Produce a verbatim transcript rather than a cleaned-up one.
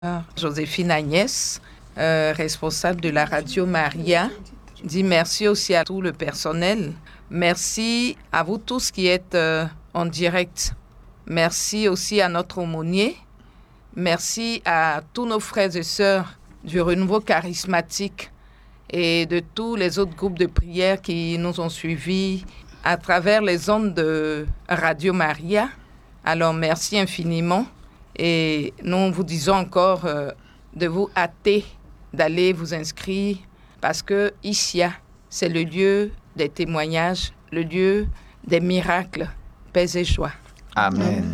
Joséphine Agnès, euh, responsable de la Radio Maria, dit merci aussi à tout le personnel. Merci à vous tous qui êtes euh, en direct. Merci aussi à notre aumônier. Merci à tous nos frères et sœurs du renouveau charismatique et de tous les autres groupes de prière qui nous ont suivis à travers les ondes de Radio Maria. Alors merci infiniment. Et nous vous disons encore euh, de vous hâter d'aller vous inscrire parce que ici, c'est le lieu des témoignages, le lieu des miracles, paix et joie. Amen.